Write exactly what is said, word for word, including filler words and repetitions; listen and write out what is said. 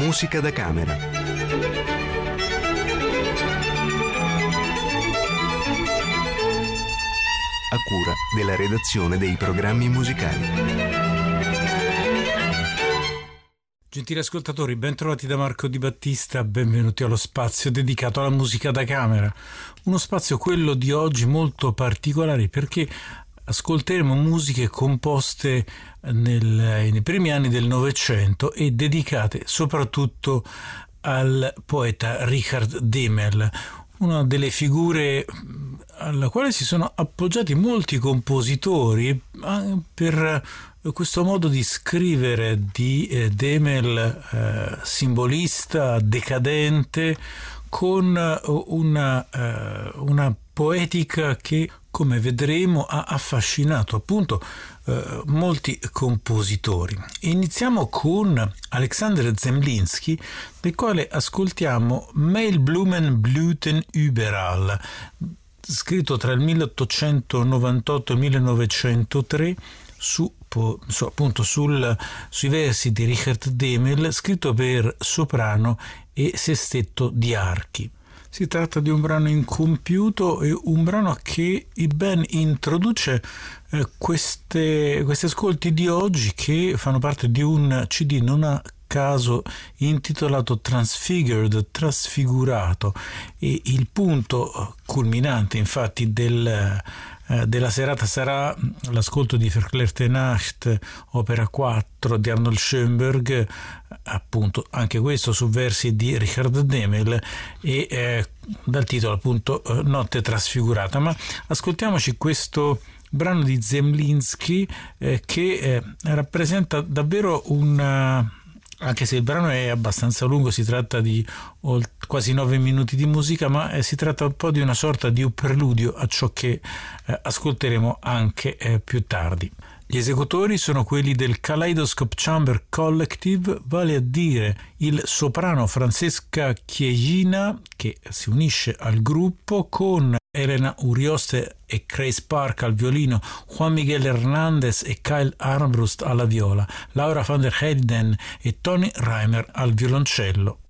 Musica da camera. A cura della redazione dei programmi musicali. Gentili ascoltatori, ben trovati da Marco Di Battista, benvenuti allo spazio dedicato alla musica da camera. Uno spazio, quello di oggi, molto particolare perché ascolteremo musiche composte nel, nei primi anni del Novecento e dedicate soprattutto al poeta Richard Demel, una delle figure alla quale si sono appoggiati molti compositori per questo modo di scrivere di eh, Demel, eh, simbolista, decadente, con una, eh, una poetica che, come vedremo, ha affascinato appunto eh, molti compositori. Iniziamo con Alexander Zemlinsky, del quale ascoltiamo Mailblumen blühten überall, scritto tra il milleottocentonovantotto e il millenovecentotre su, su appunto sul, sui versi di Richard Demel, scritto per soprano e sestetto di archi. Si tratta di un brano incompiuto e un brano che ben introduce eh, queste, questi ascolti di oggi, che fanno parte di un C D non a caso intitolato Transfigured, trasfigurato, e il punto culminante infatti del, eh, della serata sarà l'ascolto di Verklärte Nacht, opera quattro di Arnold Schoenberg, appunto anche questo su versi di Richard Demel e eh, dal titolo appunto eh, Notte trasfigurata. Ma ascoltiamoci questo brano di Zemlinsky eh, che eh, rappresenta davvero un, anche se il brano è abbastanza lungo, si tratta di quasi nove minuti di musica, ma eh, si tratta un po' di una sorta di preludio a ciò che eh, ascolteremo anche eh, più tardi. Gli esecutori sono quelli del Kaleidoscope Chamber Collective, vale a dire il soprano Francesca Chiegina, che si unisce al gruppo, con Elena Urioste e Grace Park al violino, Juan Miguel Hernandez e Kyle Armbrust alla viola, Laura van der Heyden e Tony Reimer al violoncello.